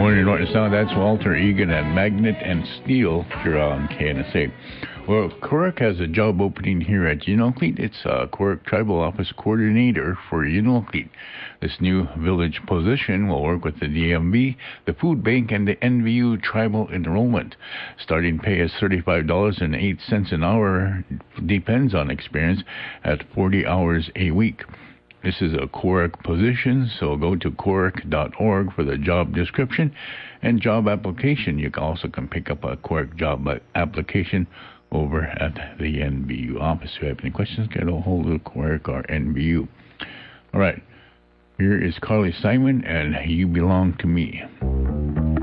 Morning, North and South. That's Walter Egan and Magnet and Steel here on KNSA. Well, Quirk has a job opening here at Unalakleet. It's Quirk Tribal Office Coordinator for Unalakleet. This new village position will work with the DMV, the Food Bank, and the NVU Tribal Enrollment. Starting pay is $35.08 an hour, depends on experience, at 40 hours a week. This is a Quirk position, so go to quirk.org for the job description and job application. You also can pick up a Quirk job application over at the NVU office. If you have any questions, get a hold of Quirk or NVU. All right, here is Carly Simon and You Belong to Me.